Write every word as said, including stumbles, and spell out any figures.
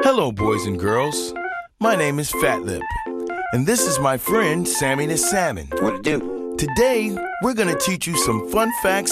Hello, boys and girls. My name is Fatlip, and this is my friend Sammy the Salmon. What it do? Today, we're going to teach you some fun facts